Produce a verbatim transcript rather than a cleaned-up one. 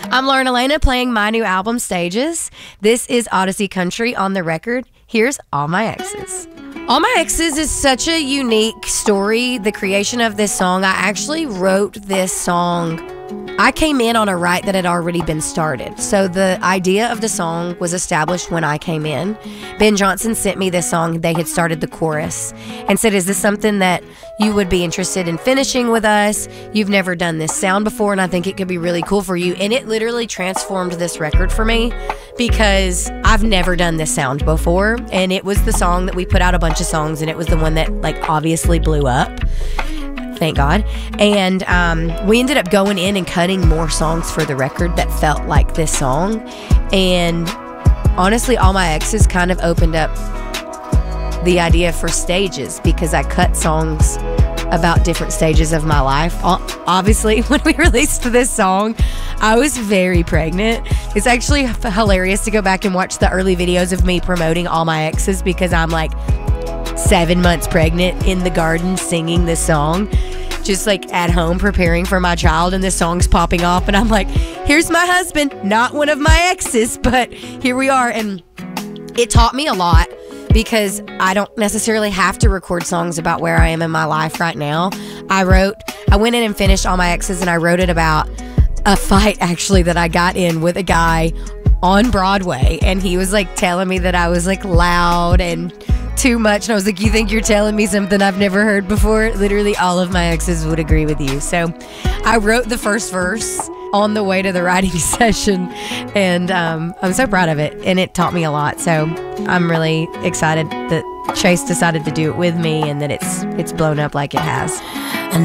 I'm Lauren Elena playing my new album, Stages. This is Odyssey Country on the record. Here's All My Exes. All My Exes is such a unique story. The creation of this song, I actually wrote this song. I came in on a write that had already been started. So the idea of the song was established when I came in. Ben Johnson sent me this song. They had started the chorus and said, is this something that you would be interested in finishing with us? You've never done this sound before, and I think it could be really cool for you. And it literally transformed this record for me because I've never done this sound before. And it was the song that we put out a bunch of songs, and it was the one that like obviously blew up. Thank God. And um, we ended up going in and cutting more songs for the record that felt like this song. And honestly, All My Exes kind of opened up the idea for Stages because I cut songs about different stages of my life. Obviously, when we released this song, I was very pregnant. It's actually hilarious to go back and watch the early videos of me promoting All My Exes because I'm like seven months pregnant in the garden singing this song, just like at home preparing for my child, and this song's popping off and I'm like, here's my husband, not one of my exes, but here we are. And it taught me a lot because I don't necessarily have to record songs about where I am in my life right now. I wrote, I went in and finished All My Exes, and I wrote it about a fight actually that I got in with a guy on Broadway, and he was like telling me that I was like loud and too much, and I was like, you think you're telling me something I've never heard before? Literally all of my exes would agree with you. So I wrote the first verse on the way to the writing session, and um, I'm so proud of it, and it taught me a lot. So I'm really excited that Chase decided to do it with me and that it's it's blown up like it has.